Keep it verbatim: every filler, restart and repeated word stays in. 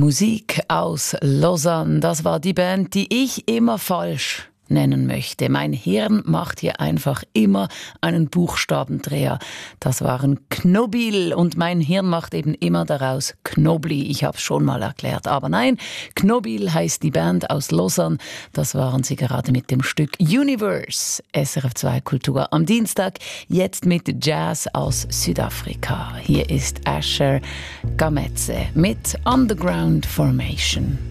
Musik aus Lausanne, das war die Band, die ich immer falsch nennen möchte. Mein Hirn macht hier einfach immer einen Buchstabendreher. Das waren Knobil und mein Hirn macht eben immer daraus Knobli. Ich habe es schon mal erklärt, aber nein, Knobil heißt die Band aus Lausanne. Das waren sie gerade mit dem Stück Universe. S R F zwei Kultur am Dienstag, jetzt mit Jazz aus Südafrika. Hier ist Asher Gametse mit Underground Formation.